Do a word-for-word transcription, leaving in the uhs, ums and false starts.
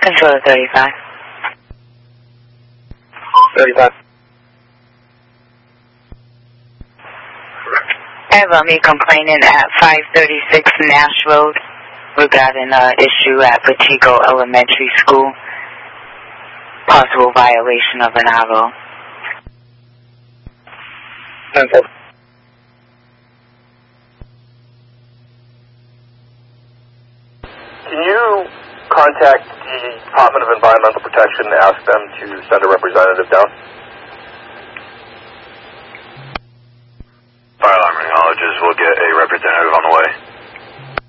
Control thirty-five. thirty-five. I have um, a complainant at five thirty-six Nash Road regarding an issue at Pacheco Elementary School. Possible violation of an R O. Okay. Can you contact the Department of Environmental Protection and ask them to send a representative down? Fire alarm acknowledges. We'll get a representative on the way.